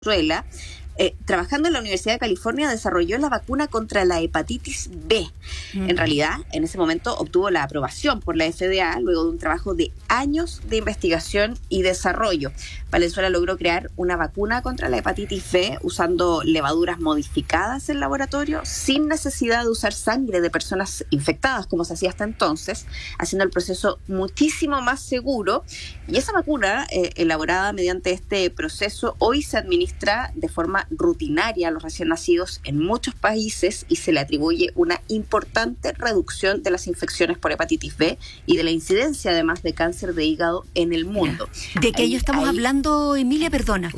Venezuela, trabajando en la Universidad de California, desarrolló la vacuna contra la hepatitis B. En realidad, en ese momento obtuvo la aprobación por la FDA luego de un trabajo de años de investigación y desarrollo. Valenzuela logró crear una vacuna contra la hepatitis B usando levaduras modificadas en laboratorio sin necesidad de usar sangre de personas infectadas, como se hacía hasta entonces, haciendo el proceso muchísimo más seguro. Y esa vacuna, elaborada mediante este proceso, hoy se administra de forma rutinaria a los recién nacidos en muchos países y se le atribuye una importante reducción de las infecciones por hepatitis B y de la incidencia además de cáncer de hígado en el mundo. ¿De qué año estamos hablando, Emilia? Perdona.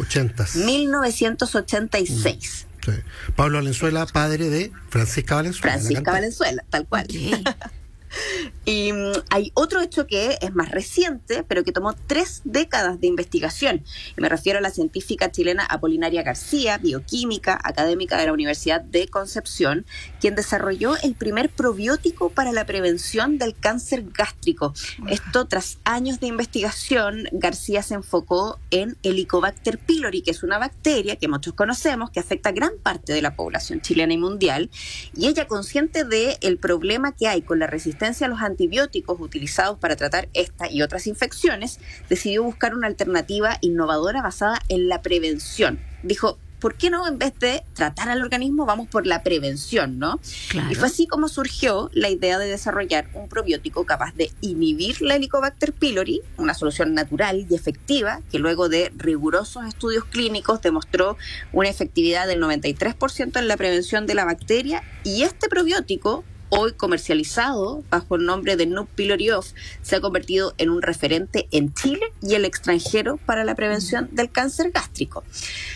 1986. Sí. Pablo Valenzuela, padre de Francisca Valenzuela. Francisca Valenzuela, tal cual. Okay. Y hay otro hecho que es más reciente, pero que tomó 3 décadas de investigación. Y me refiero a la científica chilena Apolinaria García, bioquímica, académica de la Universidad de Concepción, quien desarrolló el primer probiótico para la prevención del cáncer gástrico. Esto, tras años de investigación, García se enfocó en Helicobacter pylori, que es una bacteria que muchos conocemos, que afecta a gran parte de la población chilena y mundial. Y ella, consciente del problema que hay con la resistencia a los antibióticos utilizados para tratar esta y otras infecciones, decidió buscar una alternativa innovadora basada en la prevención. Dijo, ¿por qué no, en vez de tratar al organismo, vamos por la prevención, ¿no? Claro. Y fue así como surgió la idea de desarrollar un probiótico capaz de inhibir la Helicobacter pylori, una solución natural y efectiva que luego de rigurosos estudios clínicos demostró una efectividad del 93% en la prevención de la bacteria. Y este probiótico, hoy comercializado bajo el nombre de Nup Pylori Off, se ha convertido en un referente en Chile y el extranjero para la prevención del cáncer gástrico.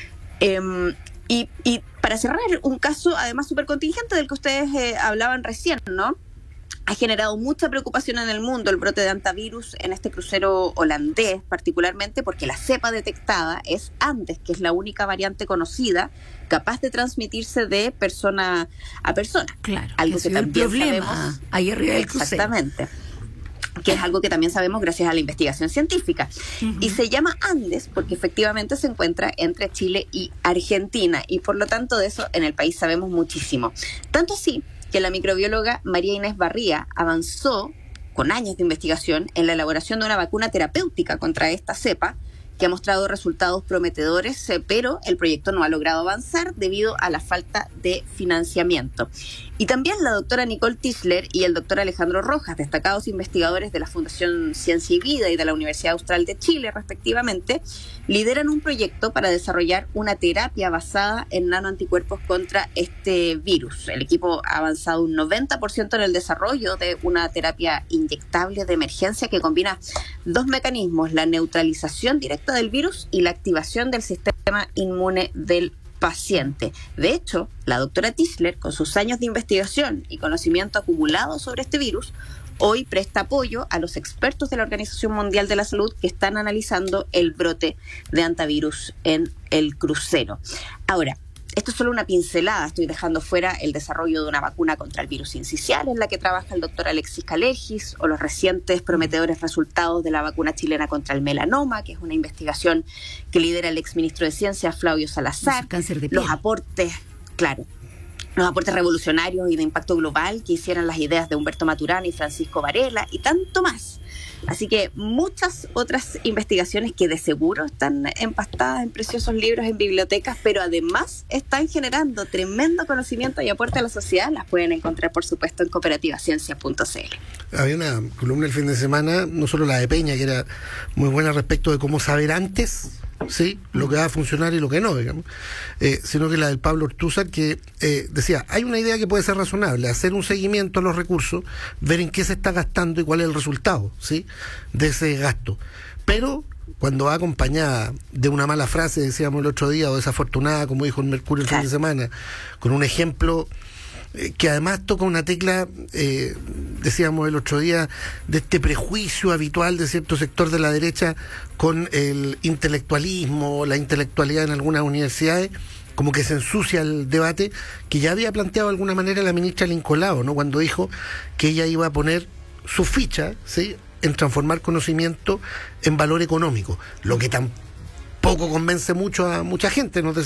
Y para cerrar, un caso además súper contingente del que ustedes hablaban recién, ¿no? Ha generado mucha preocupación en el mundo el brote de hantavirus en este crucero holandés, particularmente porque la cepa detectada es Andes, que es la única variante conocida capaz de transmitirse de persona a persona. Claro, algo que también sabemos ahí arriba del crucero. Exactamente. Que es algo que también sabemos gracias a la investigación científica. Uh-huh. Y se llama Andes porque efectivamente se encuentra entre Chile y Argentina, y por lo tanto de eso en el país sabemos muchísimo. Tanto así que la microbióloga María Inés Barría avanzó con años de investigación en la elaboración de una vacuna terapéutica contra esta cepa, que ha mostrado resultados prometedores, pero el proyecto no ha logrado avanzar debido a la falta de financiamiento. Y también la doctora Nicole Tischler y el doctor Alejandro Rojas, destacados investigadores de la Fundación Ciencia y Vida y de la Universidad Austral de Chile, respectivamente, lideran un proyecto para desarrollar una terapia basada en nanoanticuerpos contra este virus. El equipo ha avanzado un 90% en el desarrollo de una terapia inyectable de emergencia que combina 2 mecanismos: la neutralización directa del virus y la activación del sistema inmune del paciente. De hecho, la doctora Tischler, con sus años de investigación y conocimiento acumulado sobre este virus, hoy presta apoyo a los expertos de la Organización Mundial de la Salud que están analizando el brote de hantavirus en el crucero. Ahora, esto es solo una pincelada, estoy dejando fuera el desarrollo de una vacuna contra el virus sincicial en la que trabaja el doctor Alexis Calergis, o los recientes prometedores resultados de la vacuna chilena contra el melanoma, que es una investigación que lidera el exministro de Ciencia, Flavio Salazar. Cáncer de piel. Los aportes revolucionarios y de impacto global que hicieron las ideas de Humberto Maturana y Francisco Varela, y tanto más. Así que muchas otras investigaciones que de seguro están empastadas en preciosos libros en bibliotecas, pero además están generando tremendo conocimiento y aporte a la sociedad, las pueden encontrar, por supuesto, en cooperativaciencia.cl. Había una columna el fin de semana, no solo la de Peña, que era muy buena respecto de cómo saber antes, ¿sí?, lo que va a funcionar y lo que no, digamos, sino que la del Pablo Ortúzar, que decía, hay una idea que puede ser razonable: hacer un seguimiento a los recursos, ver en qué se está gastando y cuál es el resultado, ¿sí?, de ese gasto. Pero cuando va acompañada de una mala frase, decíamos el otro día, o desafortunada, como dijo el Mercurio el fin de semana, con un ejemplo que además toca una tecla, decíamos el otro día, de este prejuicio habitual de cierto sector de la derecha con el intelectualismo, la intelectualidad en algunas universidades, como que se ensucia el debate, que ya había planteado de alguna manera la ministra Lincolao, ¿no?, cuando dijo que ella iba a poner su ficha, ¿sí?, en transformar conocimiento en valor económico, lo que tampoco tampoco convence mucho a mucha gente, no